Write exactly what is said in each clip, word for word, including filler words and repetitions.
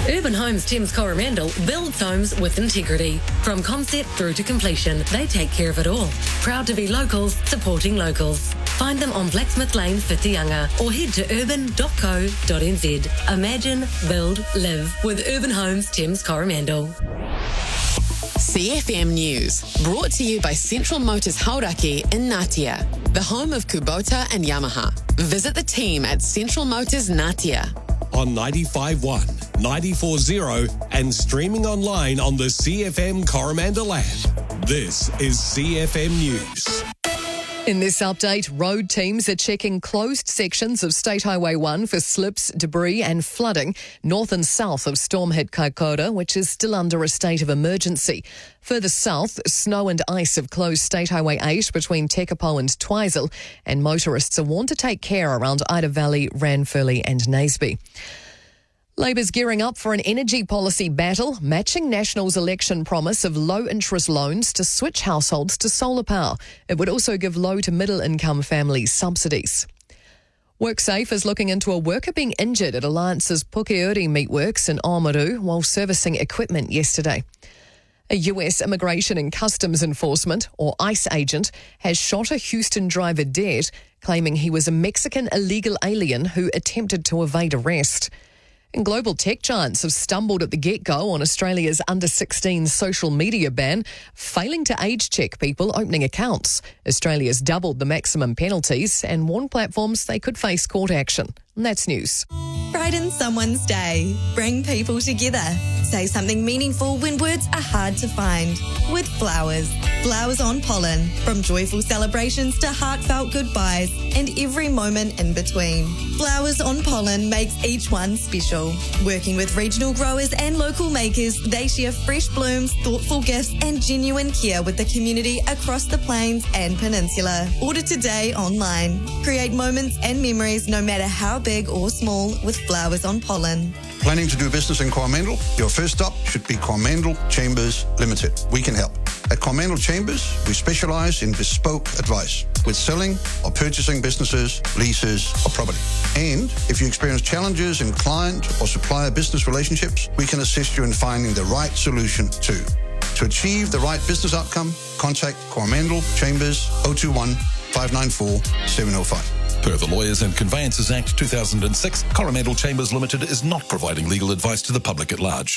Urban Homes Thames Coromandel builds homes with integrity. From concept through to completion, they take care of it all. Proud to be locals, supporting locals. Find them on Blacksmith Lane, Whitianga, or head to urban dot co dot n z. Imagine, build, live with Urban Homes Thames Coromandel. C F M News, brought to you by Central Motors Hauraki in Ngatea, the home of Kubota and Yamaha. Visit the team at Central Motors Ngatea. On ninety-five point one, ninety-four point zero and streaming online on the C F M Coromandel app. This is C F M News. In this update, road teams are checking closed sections of State Highway one for slips, debris and flooding north and south of storm-hit Kaikoura, which is still under a state of emergency. Further south, snow and ice have closed State Highway eight between Tekapo and Twizel, and motorists are warned to take care around Ida Valley, Ranfurly and Naseby. Labor's gearing up for an energy policy battle, matching National's election promise of low-interest loans to switch households to solar power. It would also give low to middle-income families subsidies. WorkSafe is looking into a worker being injured at Alliance's Pukeuri meatworks in Oamaru while servicing equipment yesterday. A U S Immigration and Customs Enforcement, or ICE agent, has shot a Houston driver dead, claiming he was a Mexican illegal alien who attempted to evade arrest. And global tech giants have stumbled at the get-go on Australia's under sixteen social media ban, failing to age-check people opening accounts. Australia's doubled the maximum penalties and warned platforms they could face court action. And that's news. Brighten someone's day. Bring people together. Say something meaningful when words are hard to find. With flowers. Flowers on pollen. From joyful celebrations to heartfelt goodbyes and every moment in between. Flowers on pollen makes each one special. Working with regional growers and local makers, they share fresh blooms, thoughtful gifts and genuine care with the community across the plains and peninsula. Order today online. Create moments and memories no matter how big or small with Flowers on Pollen. Planning to do business in Coromandel? Your first stop should be Coromandel Chambers Limited. We can help. At Coromandel Chambers, we specialise in bespoke advice with selling or purchasing businesses, leases or property. And if you experience challenges in client or supplier business relationships, we can assist you in finding the right solution too. To achieve the right business outcome, contact Coromandel Chambers oh two one, five nine four, seven oh five. Per the Lawyers and Conveyances Act two thousand six, Coromandel Chambers Limited is not providing legal advice to the public at large.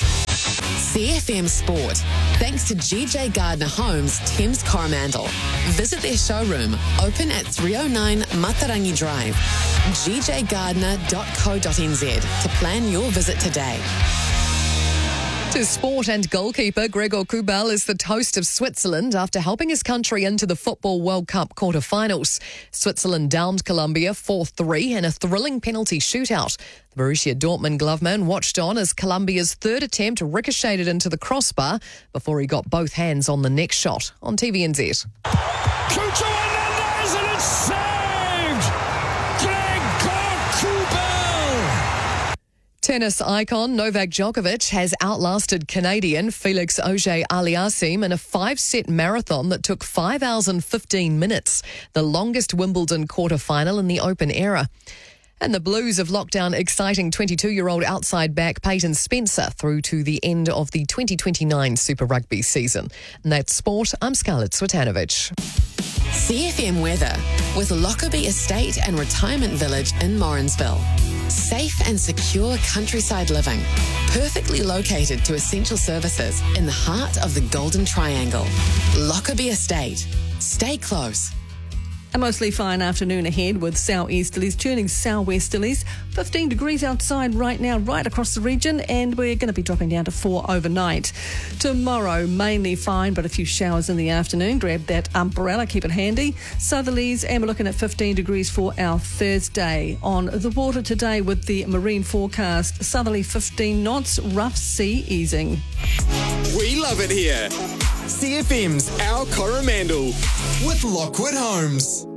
C F M Sport, thanks to G J Gardner Homes, Thames Coromandel. Visit their showroom, open at three oh nine Matarangi Drive, g j gardner dot co dot n z to plan your visit today. To sport, and goalkeeper Gregor Kubal is the toast of Switzerland after helping his country into the Football World Cup quarter-finals. Switzerland downed Colombia four three in a thrilling penalty shootout. The Borussia Dortmund gloveman watched on as Colombia's third attempt ricocheted into the crossbar before he got both hands on the next shot on T V N Z. Cucho Hernandez, and it's saved! Gregor Kubal! Tennis icon Novak Djokovic has outlasted Canadian Felix Auger-Aliassime in a five-set marathon that took five hours and fifteen minutes, the longest Wimbledon quarter-final in the Open era. And the Blues have locked down exciting twenty-two-year-old outside back Peyton Spencer through to the end of the twenty twenty-nine Super Rugby season. And that's sport. I'm Scarlett Switanovic. C F M weather with Lockerbie Estate and Retirement Village in Morrinsville. Safe and secure countryside living, perfectly located to essential services in the heart of the Golden Triangle. Lockerbie Estate. Stay close. A mostly fine afternoon ahead with southeasterlies turning southwesterlies. fifteen degrees outside right now, right across the region, and we're going to be dropping down to four overnight. Tomorrow, mainly fine, but a few showers in the afternoon. Grab that umbrella, keep it handy. Southerlies, and we're looking at fifteen degrees for our Thursday. On the water today with the marine forecast, southerly fifteen knots, rough sea easing. We love it here. C F M's Our Coromandel with Lockwood Homes.